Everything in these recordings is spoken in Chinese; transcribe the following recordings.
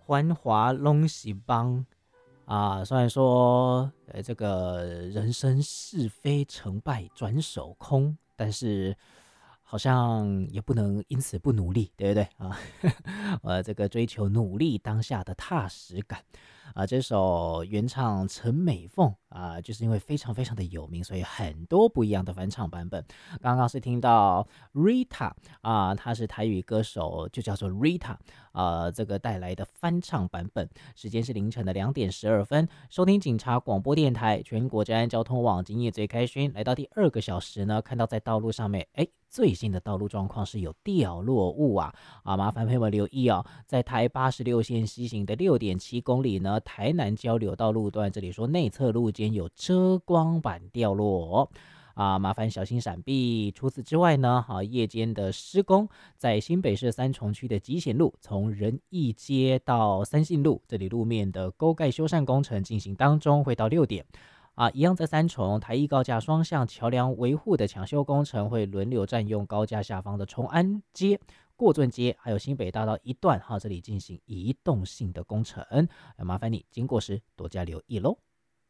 繁华拢是帮啊。虽然说，这个人生是非成败转手空，但是好像也不能因此不努力，对不对啊？这个追求努力当下的踏实感啊。这首原唱陈美凤啊，就是因为非常非常的有名，所以很多不一样的翻唱版本。刚刚是听到 Rita 啊，她是台语歌手，就叫做 Rita 这个带来的翻唱版本。时间是凌晨的2点12分，收听警察广播电台全国治安交通网，今夜最开心。来到第2个小时呢，看到在道路上面，最新的道路状况是有掉落物麻烦朋友们留意哦，在台86线西行的6.7公里呢，台南交流道路段，这里说内侧路肩有遮光板掉落麻烦小心闪避。除此之外呢，夜间的施工，在新北市三重区的集贤路，从仁义街到三信路，这里路面的沟盖修缮工程进行当中，会到6点。一样在三重台一高架双向桥梁维护的抢修工程会轮流占用高架下方的崇安街、过圳街，还有新北大道一段这里进行移动性的工程，麻烦你经过时多加留意咯。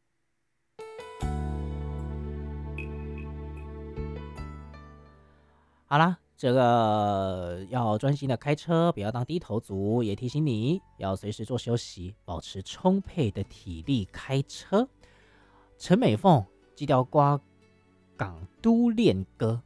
好啦，这个要专心的开车，不要当低头族，也提醒你要随时做休息，保持充沛的体力开车。陈美凤这条歌港都恋歌